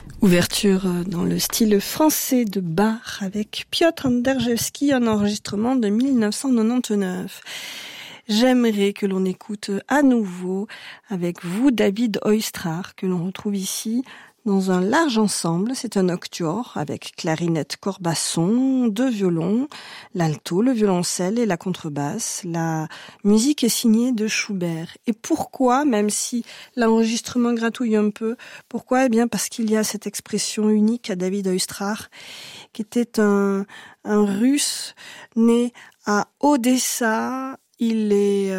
Ouverture dans le style français de Bach avec Piotr Anderjewski, un enregistrement de 1999. J'aimerais que l'on écoute à nouveau avec vous David Oistrakh, que l'on retrouve ici dans un large ensemble. C'est un octuor avec clarinette, corbasson, 2 violons, l'alto, le violoncelle et la contrebasse. La musique est signée de Schubert. Et pourquoi, même si l'enregistrement gratouille un peu, pourquoi? Eh bien parce qu'il y a cette expression unique à David Oistrakh, qui était un Russe né à Odessa. Il est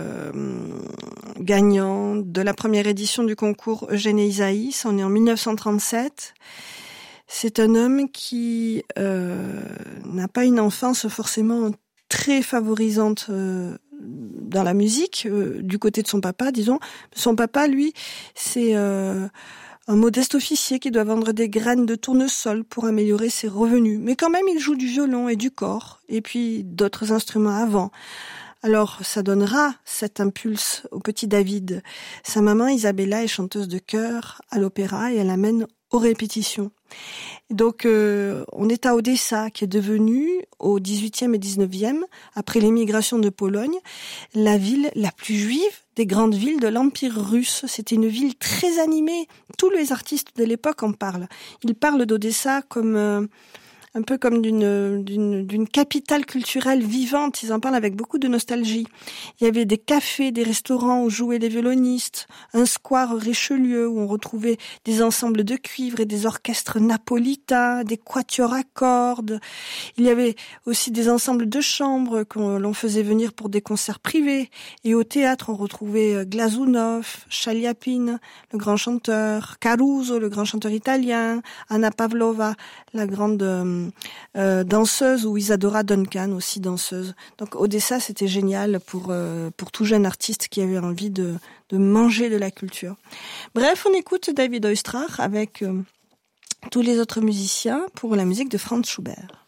gagnant de la première édition du concours Eugène et Isaïs. On est en 1937. C'est un homme qui n'a pas une enfance forcément très favorisante dans la musique, du côté de son papa, disons. Son papa, lui, c'est un modeste officier qui doit vendre des graines de tournesol pour améliorer ses revenus. Mais quand même, il joue du violon et du cor, et puis d'autres instruments avant. Alors, ça donnera cet impulse au petit David. Sa maman, Isabella, est chanteuse de chœur à l'opéra et elle l'amène aux répétitions. Donc, on est à Odessa, qui est devenue, au 18e et 19e, après l'émigration de Pologne, la ville la plus juive des grandes villes de l'Empire russe. C'était une ville très animée. Tous les artistes de l'époque en parlent. Ils parlent d'Odessa comme un peu comme d'une capitale culturelle vivante. Ils en parlent avec beaucoup de nostalgie. Il y avait des cafés, des restaurants où jouaient les violonistes, un square Richelieu où on retrouvait des ensembles de cuivre et des orchestres napolitains, des quatuors à cordes. Il y avait aussi des ensembles de chambres que l'on faisait venir pour des concerts privés. Et au théâtre, on retrouvait Glazunov, Chaliapin, le grand chanteur, Caruso, le grand chanteur italien, Anna Pavlova, la grande danseuse, ou Isadora Duncan, aussi danseuse. Donc Odessa, c'était génial pour tout jeune artiste qui avait envie de manger de la culture. Bref, on écoute David Oistrakh avec tous les autres musiciens pour la musique de Franz Schubert.